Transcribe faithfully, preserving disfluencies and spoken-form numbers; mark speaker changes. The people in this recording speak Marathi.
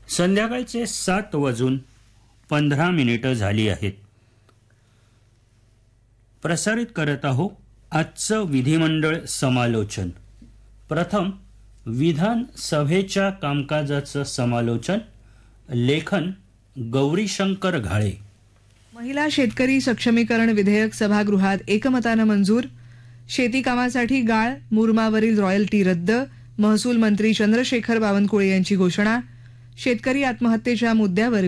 Speaker 1: संध्याकाळचे सात वाजून पंधरा मिनिटं झाली आहेत. प्रसारित करत आहोत आजचं विधिमंडळ समालोचन. प्रथम विधानसभेच्या कामकाजाचं समालोचन. लेखन गौरीशंकर घाळे.
Speaker 2: महिला शेतकरी सक्षमीकरण विधेयक सभागृहात एकमतानं मंजूर. शेती कामासाठी गाळ मुरमावरील रॉयल्टी रद्द. महसूल मंत्री चंद्रशेखर बावनकुळे यांची घोषणा. शेतकरी आत्महत्येच्या मुद्द्यावर